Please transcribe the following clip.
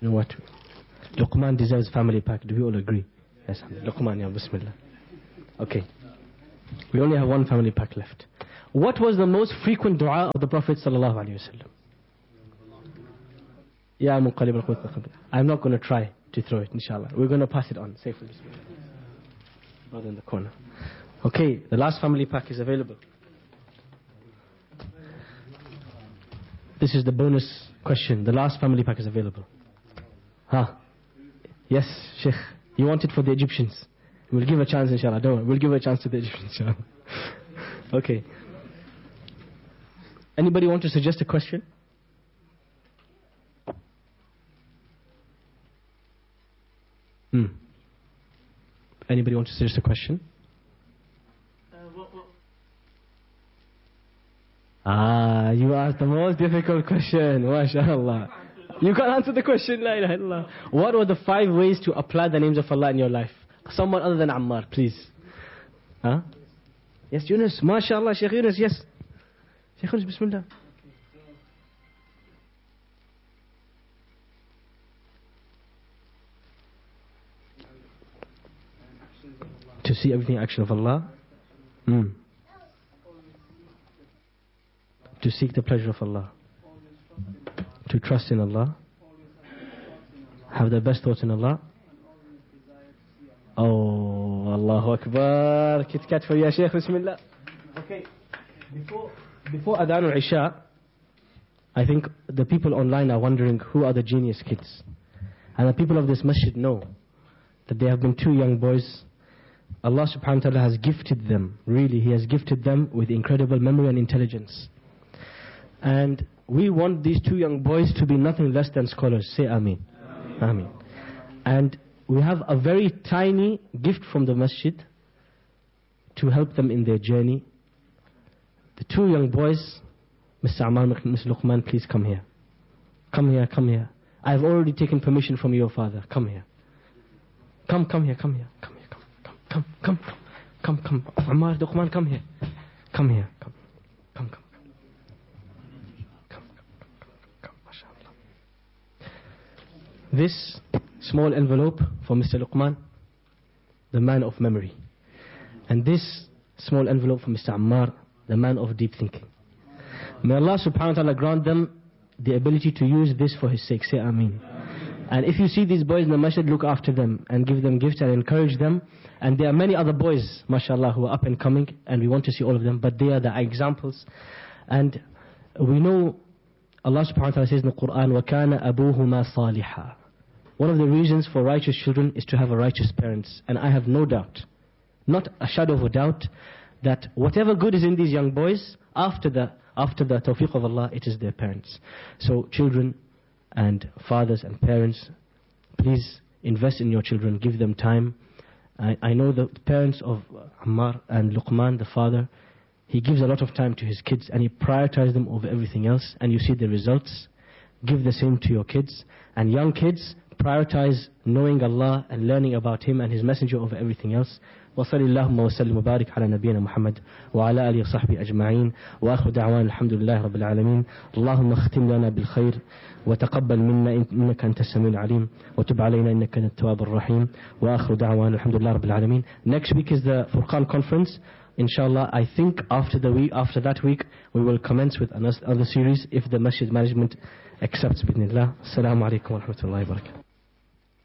You know what? Luqman deserves family pack. Do we all agree? Yes, Luqman, ya Bismillah. Okay. We only have one family pack left. What was the most frequent dua of the Prophet sallallahu alaihi wasallam? Ya muqallib al-qulub. I'm not going to try to throw it, inshallah. We're going to pass it on safely. Not in the corner. Okay, the last family pack is available. This is the bonus question. The last family pack is available. Yes, Sheikh. You want it for the Egyptians. We'll give a chance, inshallah. Don't worry. We'll give a chance to the Egyptians, inshallah. Okay. Anybody want to suggest a question? Anybody want to suggest a question? You asked the most difficult question. MashaAllah. You can't answer the question. La ilaha illallah. What were the 5 ways to apply the names of Allah in your life? Someone other than Ammar, please. Yes, Yunus. MashaAllah, Shaykh Yunus, yes. Shaykh Yunus, Bismillah. To see everything action of Allah. To seek the pleasure of Allah. To trust in Allah. Have the best thoughts in Allah. Oh, Allahu Akbar. Kit Kat for ya Shaykh, Bismillah. Okay. Before Adhan al-Isha, I think the people online are wondering who are the genius kids. And the people of this masjid know that there have been 2 young boys. Allah subhanahu wa ta'ala has gifted them, really, He has gifted them with incredible memory and intelligence. And we want these 2 young boys to be nothing less than scholars. Say Ameen. Ameen. And we have a very tiny gift from the masjid to help them in their journey. The 2 young boys, Mr. Ammar, Mr. Luqman, please come here. Come here, come here. I have already taken permission from your father. Come here. Come here, come here. Come here, come. Ammar, Luqman, come here. Come here, come. This small envelope for Mr. Luqman, the man of memory. And this small envelope for Mr. Ammar, the man of deep thinking. May Allah subhanahu wa ta'ala grant them the ability to use this for His sake. Say Ameen. And if you see these boys in the masjid, look after them and give them gifts and encourage them. And there are many other boys, mashallah, who are up and coming, and we want to see all of them, but they are the examples. And we know Allah subhanahu wa ta'ala says in the Quran, وَكَانَ أَبُوهُمَا صَالِحًا. One of the reasons for righteous children is to have a righteous parents. And I have no doubt, not a shadow of a doubt, that whatever good is in these young boys, after the tawfiq of Allah, it is their parents. So children and fathers and parents, please invest in your children, give them time. I know the parents of Ammar and Luqman, the father, he gives a lot of time to his kids and he prioritizes them over everything else, and you see the results. Give the same to your kids. And young kids, prioritize knowing Allah and learning about Him and His Messenger over everything else. وصلى اللهم وسلم وبارك على نبينا محمد وعلى آله وصحبه أجمعين وآخر دعوانا الحمد لله رب العالمين. اللهم اختم لنا بالخير وتقبل منا إنك أنت السميع العليم وتب علينا إنك أنت التواب الرحيم وآخر دعوانا الحمد لله رب العالمين. Next week is the Furqan conference. Inshallah, I think after that week we will commence with another series if the masjid management accepts. Bismillah. Assalamu alaikum wa rahmatullahi wa barakatuh.